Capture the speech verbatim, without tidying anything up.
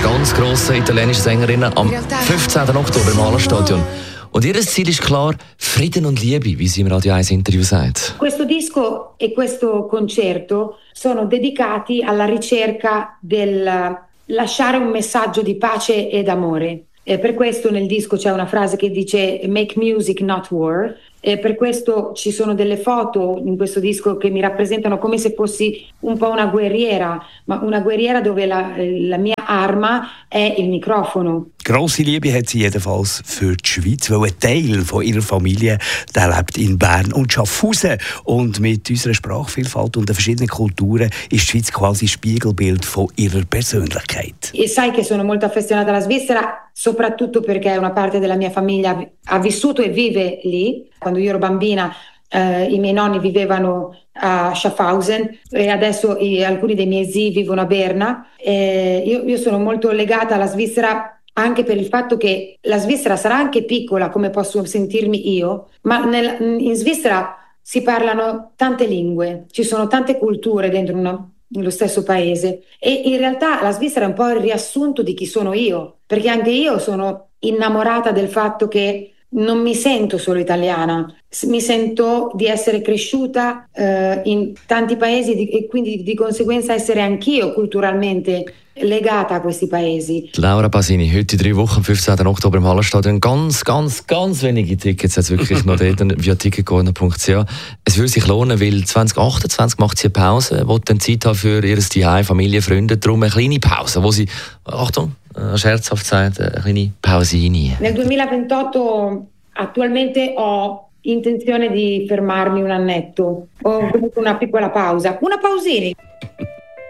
ganz grossen italienischen Sängerinnen am fünfzehnten Oktober im Hallenstadion. Und ihr Ziel ist klar, Frieden und Liebe, wie sie im Radio eins Interview sagt. Questo disco e questo concerto sono dedicati alla ricerca del lasciare un messaggio di pace ed amore. E per questo nel disco c'è una frase che dice "Make music, not war". E per questo ci sono delle foto in questo disco che mi rappresentano come se fossi un po' una guerriera, ma una guerriera dove la, la mia arma è il microfono. Grosse Liebe hat sie jedenfalls für die Schweiz, weil ein Teil von ihrer Familie der lebt in Bern und Schaffhausen. Und mit unserer Sprachvielfalt und den verschiedenen Kulturen ist die Schweiz quasi Spiegelbild von ihrer Persönlichkeit. E sai che sono molto affezionata alla Svizzera, soprattutto perché una parte della mia famiglia ha vissuto e vive lì. Quando io ero bambina eh, i miei nonni vivevano a Schaffhausen e adesso i, alcuni dei miei zii vivono a Berna. E io, io sono molto legata alla Svizzera anche per il fatto che la Svizzera sarà anche piccola come posso sentirmi io, ma nel, in Svizzera si parlano tante lingue, ci sono tante culture dentro una, nello stesso paese e in realtà la Svizzera è un po' il riassunto di chi sono io, perché anche io sono innamorata del fatto che non mi sento solo italiana, mi sento di essere cresciuta eh, in tanti paesi di, e quindi di conseguenza essere anch'io culturalmente legata a questi paesi. Laura Pasini, heute in drei Wochen, am fünfzehnten Oktober im Hallenstadion. Ganz, ganz, ganz wenige Tickets jetzt wirklich noch dort via ticketcorner punkt c h. Es würde sich lohnen, weil zwanzig achtundzwanzig macht sie eine Pause, wo dann Zeit haben für ihr Zuhause, Familie, Freunde. Darum eine kleine Pause, wo sie, Achtung, scherzhaft sagt, eine kleine Pausini. Nel duemilaventotto attualmente ho intenzione di fermarmi un annetto, o comunque una piccola pausa, una pausini.